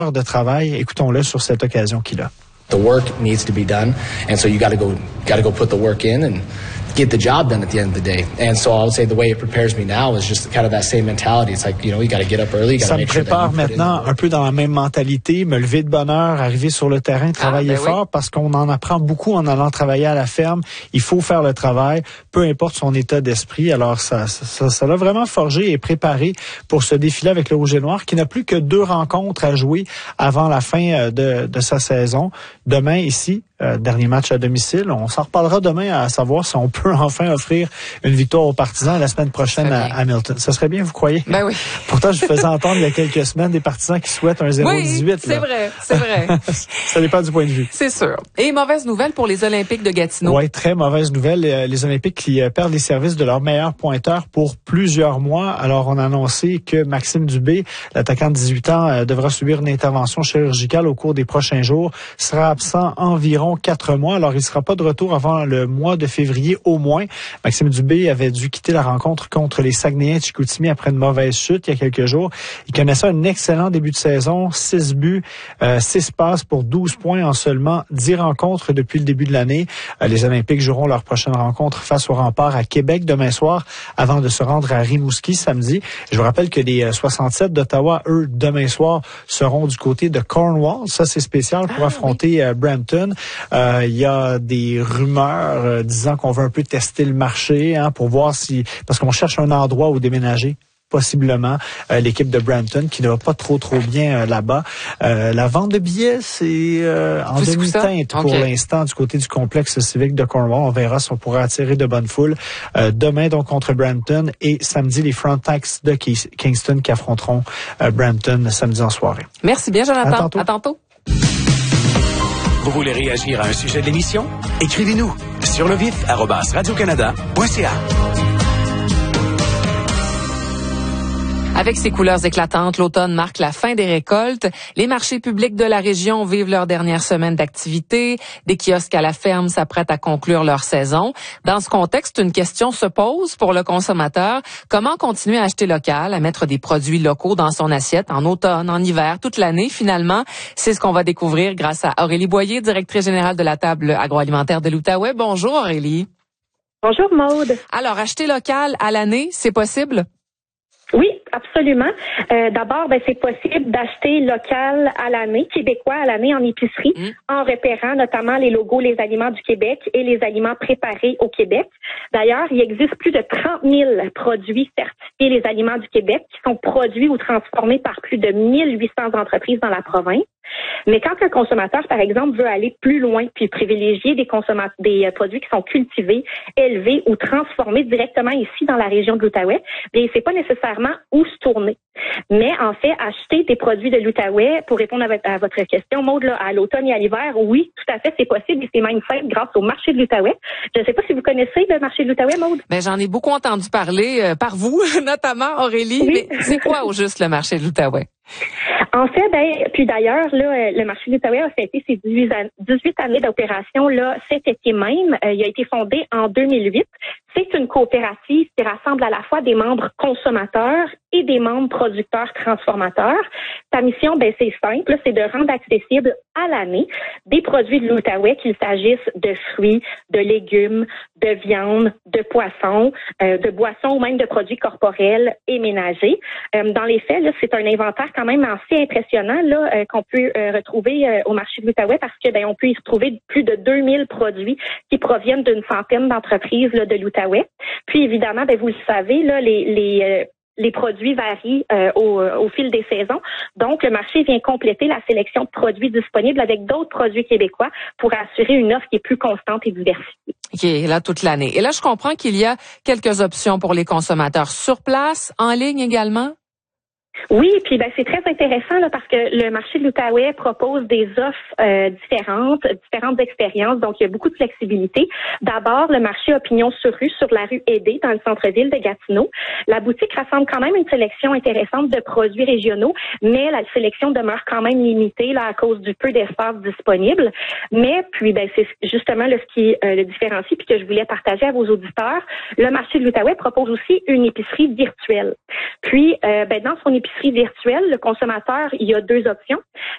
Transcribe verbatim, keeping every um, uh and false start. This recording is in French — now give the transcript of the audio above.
de travail. Écoutons-le sur cette occasion qu'il a. The work needs to be done, and so you got to go, got to go put the work in and get the job done at the end of the day. And so I would say the way it prepares me now is just kind of that same mentality. It's like, you know, you got to get up early. You got to make sure that you put in the work. Ça me prépare maintenant un peu dans la même mentalité, me lever de bonne heure, arriver sur le terrain, travailler ah, ben fort, oui. Parce qu'on en apprend beaucoup en allant travailler à la ferme. Il faut faire le travail, peu importe son état d'esprit. Alors ça, ça, ça l'a vraiment forgé et préparé pour ce défilé avec le Rouge et Noir, qui n'a plus que deux rencontres à jouer avant la fin de, de sa saison. Demain ici. Euh, dernier match à domicile. On s'en reparlera demain à savoir si on peut enfin offrir une victoire aux Partisans la semaine prochaine à Hamilton. Ça serait bien, vous croyez? Ben oui. Pourtant, je faisais entendre il y a quelques semaines des Partisans qui souhaitent un zéro dix-huit. Oui, c'est là. vrai, c'est vrai. Ça dépend du point de vue. C'est sûr. Et mauvaise nouvelle pour les Olympiques de Gatineau. Oui, très mauvaise nouvelle. Les Olympiques qui perdent les services de leur meilleur pointeur pour plusieurs mois. Alors, on a annoncé que Maxime Dubé, l'attaquant de dix-huit ans, devra subir une intervention chirurgicale au cours des prochains jours. Il sera absent environ quatre mois. Alors, il ne sera pas de retour avant le mois de février au moins. Maxime Dubé avait dû quitter la rencontre contre les Saguenayens de Chicoutimi après une mauvaise chute il y a quelques jours. Il connaissait un excellent début de saison, six buts, euh, six passes pour douze points en seulement dix rencontres depuis le début de l'année. Euh, les Olympiques joueront leur prochaine rencontre face au Rempart à Québec demain soir avant de se rendre à Rimouski samedi. Je vous rappelle que les soixante-sept d'Ottawa, eux, demain soir, seront du côté de Cornwall. Ça, c'est spécial pour ah, affronter oui. euh, Brampton. Euh, Il y a des rumeurs euh, disant qu'on veut un peu tester le marché hein, pour voir si... Parce qu'on cherche un endroit où déménager, possiblement, euh, l'équipe de Brampton qui ne va pas trop, trop bien euh, là-bas. Euh, la vente de billets, c'est euh, en demi-teinte okay. pour l'instant du côté du complexe civique de Cornwall. On verra si on pourra attirer de bonnes foules. Euh, demain, donc, contre Brampton et samedi, les Frontenacs de Kingston qui affronteront euh, Brampton samedi en soirée. Merci bien, Jonathan. À tantôt. À tantôt. Vous voulez réagir à un sujet de l'émission? Écrivez-nous sur le vif arobase radio-canada point c a. Avec ses couleurs éclatantes, l'automne marque la fin des récoltes. Les marchés publics de la région vivent leur dernière semaine d'activité. Des kiosques à la ferme s'apprêtent à conclure leur saison. Dans ce contexte, une question se pose pour le consommateur. Comment continuer à acheter local, à mettre des produits locaux dans son assiette en automne, en hiver, toute l'année finalement? C'est ce qu'on va découvrir grâce à Aurélie Boyer, directrice générale de la table agroalimentaire de l'Outaouais. Bonjour Aurélie. Bonjour Maude. Alors, acheter local à l'année, c'est possible? Oui, absolument. Euh, d'abord, ben, c'est possible d'acheter local à l'année, québécois à l'année en épicerie, mmh. en repérant notamment les logos Les Aliments du Québec et les aliments préparés au Québec. D'ailleurs, il existe plus de trente mille produits certifiés Les Aliments du Québec qui sont produits ou transformés par plus de mille huit cents entreprises dans la province. Mais quand un consommateur, par exemple, veut aller plus loin puis privilégier des consommateurs, des euh, produits qui sont cultivés, élevés ou transformés directement ici dans la région de l'Outaouais, bien, c'est pas nécessairement où se tourner. Mais en fait, acheter des produits de l'Outaouais, pour répondre à votre, à votre question, Maude, là, à l'automne et à l'hiver, oui, tout à fait, c'est possible et c'est même fait grâce au marché de l'Outaouais. Je ne sais pas si vous connaissez le marché de l'Outaouais, Maude. Ben, j'en ai beaucoup entendu parler euh, par vous, notamment Aurélie. Oui. Mais c'est quoi au juste le marché de l'Outaouais? En fait, ben, puis d'ailleurs, là, le marché de l'Outaouais a fêté ses dix-huit années d'opération là cet été même. Euh, il a été fondé en deux mille huit. C'est une coopérative qui rassemble à la fois des membres consommateurs et des membres producteurs transformateurs. Sa mission, ben, c'est simple, c'est de rendre accessible à l'année des produits de l'Outaouais, qu'il s'agisse de fruits, de légumes, de viande, de poissons, euh, de boissons ou même de produits corporels et ménagers. Euh, dans les faits, là, c'est un inventaire quand même assez impressionnant là euh, qu'on peut euh, retrouver euh, au marché de l'Outaouais parce que ben on peut y retrouver plus de deux mille produits qui proviennent d'une centaine d'entreprises là, de l'Outaouais. Puis évidemment, ben vous le savez là, les les euh, les produits varient euh, au, au fil des saisons. Donc, le marché vient compléter la sélection de produits disponibles avec d'autres produits québécois pour assurer une offre qui est plus constante et diversifiée. OK, là, toute l'année. Et là, je comprends qu'il y a quelques options pour les consommateurs sur place, en ligne également? Oui, puis ben c'est très intéressant là parce que le marché de l'Outaouais propose des offres euh, différentes, différentes expériences, donc il y a beaucoup de flexibilité. D'abord, le marché Opinion sur rue sur la rue Aidé dans le centre-ville de Gatineau. La boutique rassemble quand même une sélection intéressante de produits régionaux, mais la sélection demeure quand même limitée là à cause du peu d'espace disponible. Mais puis ben c'est justement là, ce qui euh, le différencie puis que je voulais partager à vos auditeurs. Le marché de l'Outaouais propose aussi une épicerie virtuelle. Puis euh, ben dans son épicerie virtuelle, le consommateur, il y a deux options.